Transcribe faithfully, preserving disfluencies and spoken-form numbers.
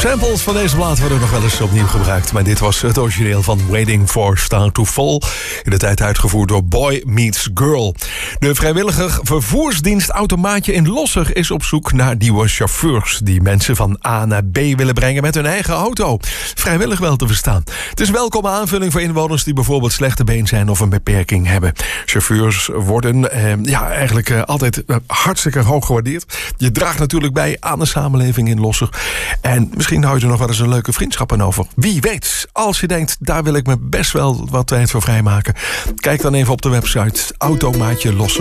Samples van deze plaat worden nog wel eens opnieuw gebruikt. Maar dit was het origineel van Waiting for Star to Fall. In de tijd uitgevoerd door Boy Meets Girl. De vrijwillige vervoersdienst Automaatje in Losser is op zoek naar nieuwe chauffeurs die mensen van A naar B willen brengen met hun eigen auto. Vrijwillig wel te verstaan. Het is een welkome aanvulling voor inwoners die bijvoorbeeld slechte been zijn of een beperking hebben. Chauffeurs worden eh, ja, eigenlijk eh, altijd eh, hartstikke hoog gewaardeerd. Je draagt natuurlijk bij aan de samenleving in Losser. En misschien hou je er nog wel eens een leuke vriendschap aan over. Wie weet, als je denkt, daar wil ik me best wel wat tijd voor vrijmaken. Kijk dan even op de website automaatje losser